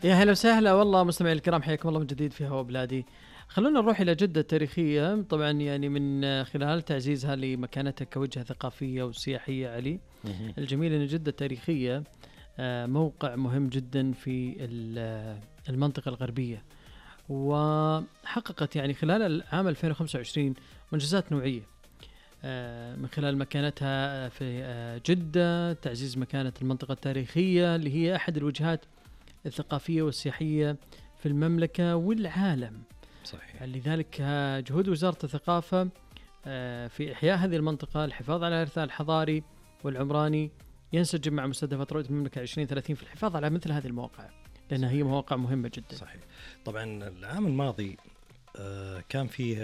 يا هلا وسهلا والله مستمعي الكرام، حياكم الله من جديد في هوا بلادي. خلونا نروح إلى جدة التاريخية، طبعا يعني من خلال تعزيزها لمكانتها كوجهة ثقافية وسياحية علي. اهم. الجميل أن جدة التاريخية موقع مهم جدا في المنطقة الغربية، وحققت يعني خلال العام 2025 منجزات نوعية من خلال مكانتها في جدة، تعزيز مكانة المنطقة التاريخية اللي هي أحد الوجهات الثقافية والسياحية في المملكة والعالم. صحيح. لذلك جهود وزارة الثقافة في إحياء هذه المنطقة، الحفاظ على إرثها الحضاري والعمراني، ينسجم مع مستهدفات رؤية المملكة 2030 في الحفاظ على مثل هذه المواقع، لأنها هي مواقع مهمة جدا. صحيح. طبعا العام الماضي كان فيه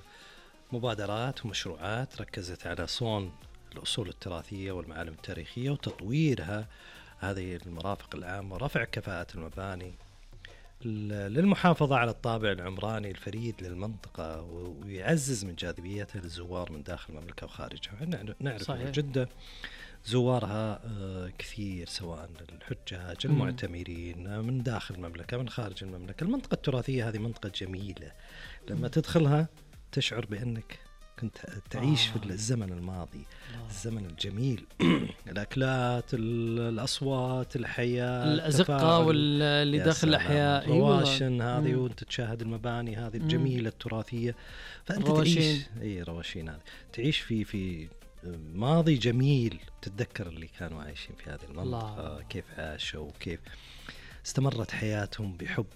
مبادرات ومشروعات ركزت على صون الأصول التراثية والمعالم التاريخية وتطويرها، هذه المرافق العامة، ورفع كفاءة المباني للمحافظة على الطابع العمراني الفريد للمنطقة، ويعزز من جاذبيتها للزوار من داخل المملكة وخارجها. نعرف أن جدة زوارها كثير، سواء الحجاج المعتمرين من داخل المملكة من خارج المملكة. المنطقة التراثية هذه منطقة جميلة، لما تدخلها تشعر بأنك كنت تعيش في الزمن الماضي، الزمن الجميل. الأكلات، الأصوات، الحياة، الأزقة واللي داخل الأحياء، رواشن هذه، وانت تشاهد المباني هذه الجميلة التراثية، فأنت رواشين. تعيش رواشين هذه، تعيش في ماضي جميل، تتذكر اللي كانوا عايشين في هذه المنطقة. الله. كيف عاشوا وكيف استمرت حياتهم بحب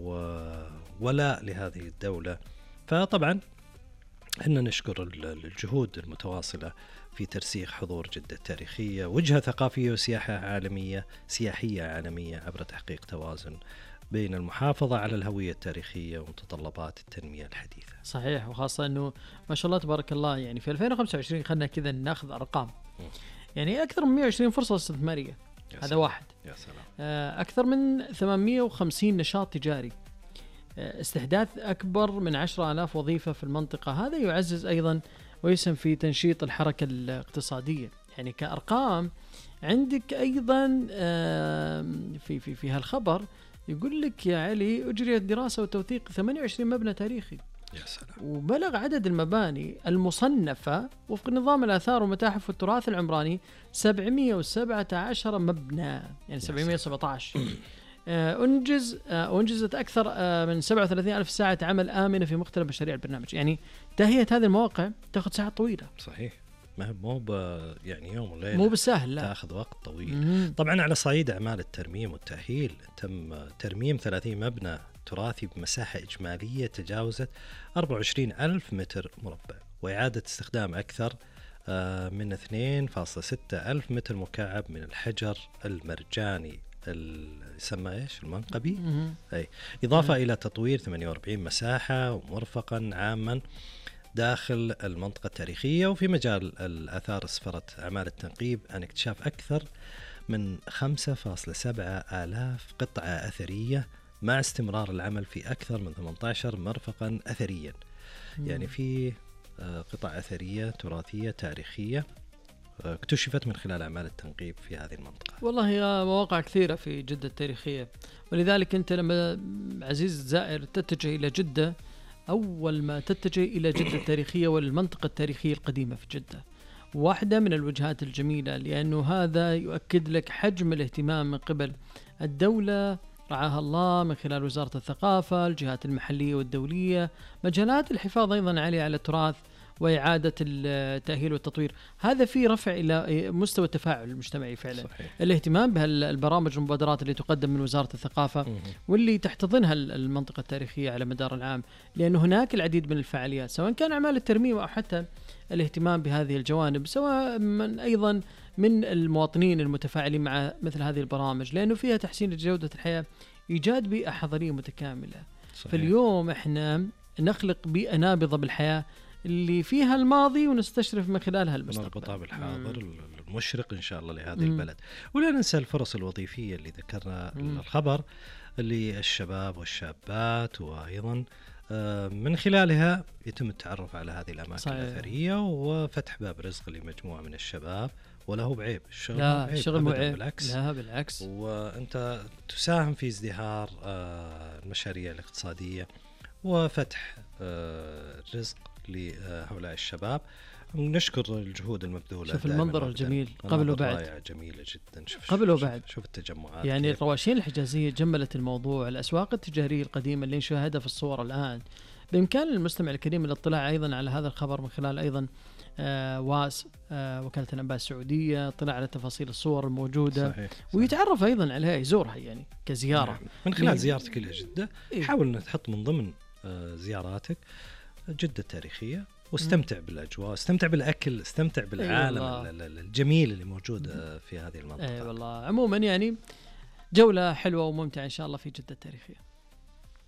وولاء لهذه الدولة. فطبعا إحنا نشكر الجهود المتواصلة في ترسيخ حضور جدة التاريخية وجهة ثقافية سياحية عالمية عبر تحقيق توازن بين المحافظة على الهوية التاريخية ومتطلبات التنمية الحديثة. صحيح، وخاصة أنه ما شاء الله تبارك الله، يعني في 2025 خلنا كذا ناخذ أرقام، يعني أكثر من 120 فرصة استثمارية، هذا واحد. يا سلام. أكثر من 850 نشاط تجاري، استحداث أكبر من 10,000 وظيفة في المنطقة. هذا يعزز أيضا ويسهم في تنشيط الحركة الاقتصادية. يعني كأرقام عندك أيضا في هالخبر يقول لك يا علي، أجريت دراسة وتوثيق 28 مبنى تاريخي. يا سلام. وبلغ عدد المباني المصنفة وفق نظام الآثار والمتاحف والتراث العمراني 717 مبنى، يعني 717. أنجزت أكثر من 37,000 ساعة عمل آمنة في مختلف مشاريع البرنامج. يعني تهيئة هذه المواقع تأخذ ساعات طويلة. صحيح، مو يعني يوم وليلة، مو بالسهل، لا، تأخذ وقت طويل. طبعا على صعيد أعمال الترميم والتأهيل، تم ترميم 30 مبنى تراثي بمساحة إجمالية تجاوزت 24,000 متر مربع، وإعادة استخدام أكثر من 2.6 ألف متر مكعب من الحجر المرجاني يسمى إيش المنقبي. أي إضافة إلى تطوير 48 مساحة ومرفقا عاما داخل المنطقة التاريخية. وفي مجال الآثار، اسفرت أعمال التنقيب عن اكتشاف أكثر من 5.7 آلاف قطعة أثرية، مع استمرار العمل في أكثر من 18 مرفقا أثريا. يعني في قطع أثرية تراثية تاريخية اكتشفت من خلال أعمال التنقيب في هذه المنطقة. والله هي مواقع كثيرة في جدة التاريخية، ولذلك أنت لما عزيز الزائر تتجه إلى جدة، أول ما تتجه إلى جدة التاريخية والمنطقة التاريخية القديمة في جدة، واحدة من الوجهات الجميلة، لأنه هذا يؤكد لك حجم الاهتمام من قبل الدولة رعاها الله من خلال وزارة الثقافة، الجهات المحلية والدولية، مجالات الحفاظ أيضا على التراث وإعادة التأهيل والتطوير. هذا في رفع إلى مستوى التفاعل المجتمعي فعلا. صحيح. الاهتمام بهالبرامج والمبادرات اللي تقدم من وزارة الثقافة واللي تحتضنها المنطقة التاريخية على مدار العام، لأن هناك العديد من الفعاليات، سواء كان أعمال الترميم أو حتى الاهتمام بهذه الجوانب، سواء أيضا من المواطنين المتفاعلين مع مثل هذه البرامج، لأنه فيها تحسين جودة الحياة، إيجاد بيئة حضرية متكاملة. صحيح. فاليوم إحنا نخلق بيئة نابضة بالحياة اللي فيها الماضي ونستشرف من خلالها المستقبل، نربطها بالحاضر المشرق إن شاء الله لهذه البلد. ولا ننسى الفرص الوظيفية اللي ذكرنا الخبر، اللي الشباب والشابات، وأيضا من خلالها يتم التعرف على هذه الأماكن الأثرية وفتح باب رزق لمجموعة من الشباب ولا هو بعيب، الشغل لا الشغل مو عيب، بالعكس. لا بالعكس، وأنت تساهم في ازدهار المشاريع الاقتصادية وفتح رزق لهؤلاء الشباب. نشكر الجهود المبذولة. شوف المنظر الجميل قبل وبعد، جميلة جدا. قبل وبعد، شوف التجمعات يعني الرواشين الحجازية جملت الموضوع. الأسواق التجارية القديمة اللي نشاهدها في الصور الآن، بإمكان المستمع الكريم الاطلاع أيضا على هذا الخبر من خلال أيضا واس وكالة الأنباء السعودية، اطلاع على تفاصيل الصور الموجودة. صحيح. ويتعرف أيضا عليها، يزورها يعني كزيارة. نعم. من خلال زيارتك إلى جدة حاول أن تحط من ضمن زياراتك جدة التاريخية، واستمتع بالأجواء، استمتع بالأكل، استمتع بالعالم الجميل اللي موجود في هذه المنطقة. والله عموما يعني جولة حلوة وممتعة إن شاء الله في جدة التاريخية.